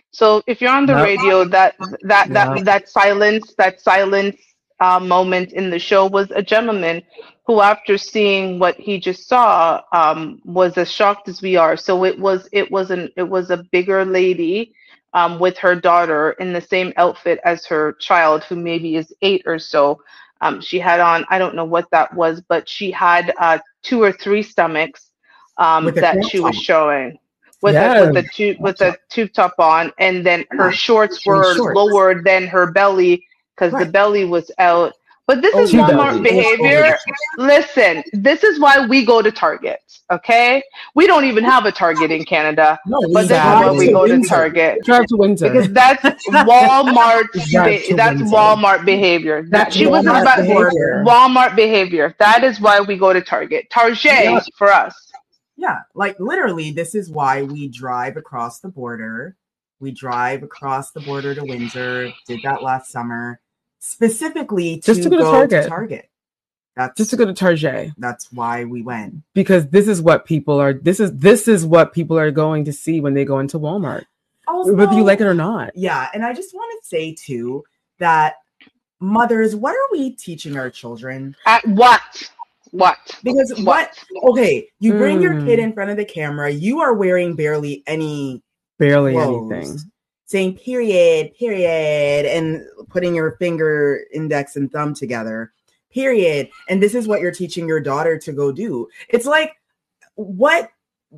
So if you're on the Yep. radio, Yep. that silence moment in the show was a gentleman who, after seeing what he just saw, was as shocked as we are. So it was a bigger lady with her daughter in the same outfit as her child, who maybe is 8 or so. She had on, I don't know what that was, but she had 2 or 3 stomachs With a that crop she was top. showing Yes. with a tube top on, and then her Yeah. shorts And were shorts. lower than her belly because the Right. belly was out. But this is Two Walmart bellies. behavior. Listen, this is why we go to Target. Okay, we don't even have a Target in Canada, No, we but this is Sad. why we To go to Windsor. Target Drive to Windsor. because that's Walmart. Drive to That's Windsor. Walmart behavior. That That's she was Walmart about behavior. Walmart behavior. That is why we go to Target. Target Yeah. for us. Yeah, like literally, this is why we drive across the border. We drive across the border to Windsor. Did that last summer, specifically Just to go to Target. Target. That's Just to go to Target. That's why we went. Because this is what people are. This is what people are going to see when they go into Walmart, Also, whether you like it or not. Yeah, and I just want to say too that mothers, what are we teaching our children? At what? What? Because okay, you bring your kid in front of the camera, you are wearing barely any clothes, anything. Saying period, and putting your finger, index, and thumb together, period. And this is what you're teaching your daughter to go do. It's like, what?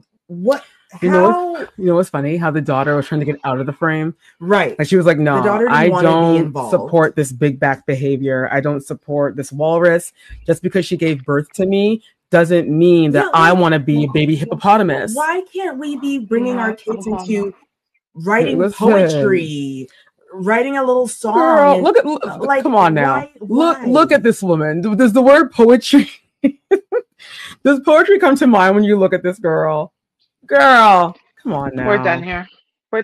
You know what's funny? How the daughter was trying to get out of the frame. Right. Like she was like, no, I don't be support this big back behavior. I don't support this walrus. Just because she gave birth to me doesn't mean that I want to be a baby hippopotamus. Why can't we be bringing our kids into writing poetry, writing a little song? Girl, look, like, come on now. Why? Look at this woman. Does the word poetry, does poetry come to mind when you look at this girl? Girl, come on now. We're done here. We're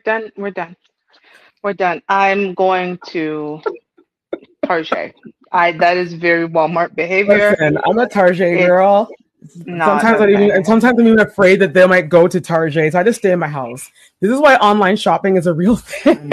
done. I'm going to Target. That is very Walmart behavior. Listen, I'm a Target girl. Sometimes I'm even afraid that they might go to Target, so I just stay in my house. This is why online shopping is a real thing.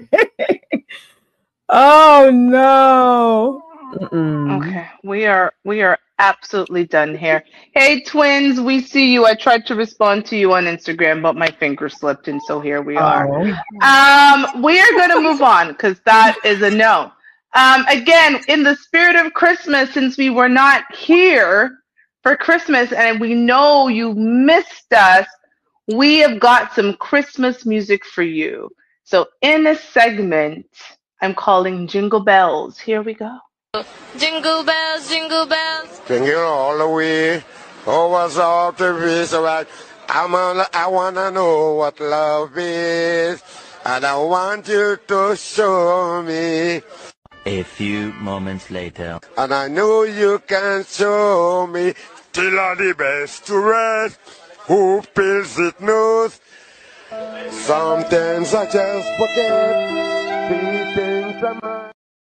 Oh no. Okay, we are absolutely done here. Hey twins, we see you. I tried to respond to you on Instagram, but my finger slipped, and so here we are. We are gonna move on because that is a no. Again, in the spirit of Christmas, since we were not here for Christmas and we know you missed us, we have got some Christmas music for you. So in a segment, I'm calling Jingle Bells. Here we go. Jingle bells, jingle bells. Jingle all the way. Oh, what's up to be so right? I wanna know what love is, and I want you to show me. A few moments later. And I know you can show me. Till are the best to rest. Who feels it knows. Sometimes I just forget. The things I might.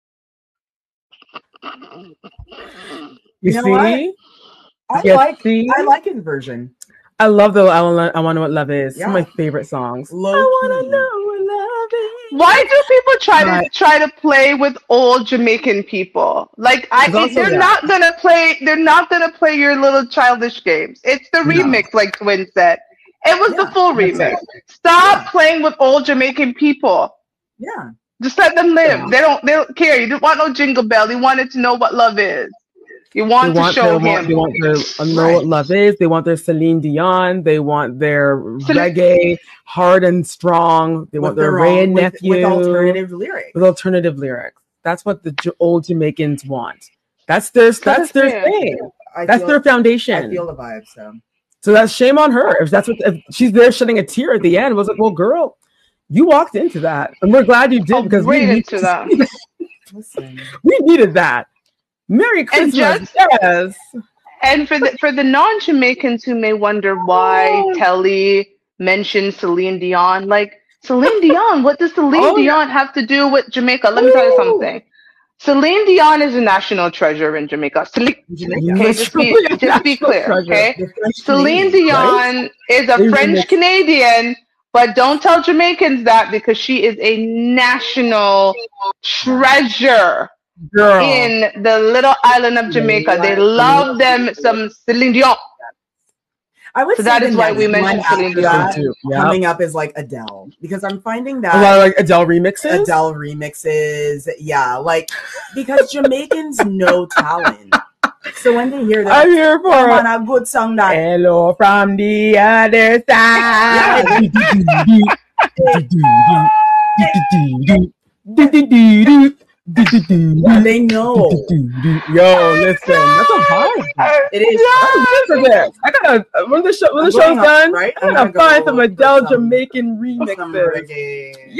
You see? I like his version. I love the I Want to Know What Love Is. It's one of my favorite songs. I want to know what love is. Why do people try to play with old Jamaican people? Like they're not gonna play your little childish games. It's the remix, like Twin said. It was the full remix. Stop playing with old Jamaican people. Yeah. Just let them live. They don't care. You didn't want no jingle bell. You wanted to know what love is. You want to show him. They want to know what love is. They want their Celine Dion. They want their reggae, hard and strong. They want their Ray and Nephew with alternative lyrics. That's what the old Jamaicans want. That's their thing. That's their foundation. I feel the vibe. So that's shame on her. If she's there shedding a tear at the end, it was like, well, girl, you walked into that, and we're glad you did because we needed that. Listen, we needed that. Merry Christmas, yes. And for the non-Jamaicans who may wonder why Telly mentioned Celine Dion, like Celine Dion, what does Celine Dion have to do with Jamaica? Let me tell you something. Celine Dion is a national treasure in Jamaica. Okay, just be clear. Okay, Celine Dion is a French Canadian But don't tell Jamaicans that, because she is a national treasure. Girl. In the little island of Jamaica. They love them some Celine Dion. I would so say that is why we mentioned Celine Dion. Coming up is like Adele, because I'm finding that a lot of like Adele remixes. Yeah, like because Jamaicans know talent. So when they hear that, I'm here for a good song that hello from the other side. They know. Yo, listen, that's a vibe. It is. I gotta when the show's done, right? I gotta find some Adele Jamaican remixes.